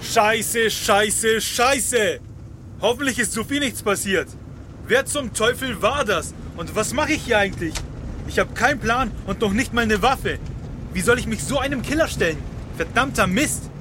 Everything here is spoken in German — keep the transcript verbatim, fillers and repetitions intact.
Scheiße, scheiße, scheiße! Hoffentlich ist Sophie nichts passiert. Wer zum Teufel war das? Und was mache ich hier eigentlich? Ich habe keinen Plan und noch nicht mal eine Waffe. Wie soll ich mich so einem Killer stellen? Verdammter Mist!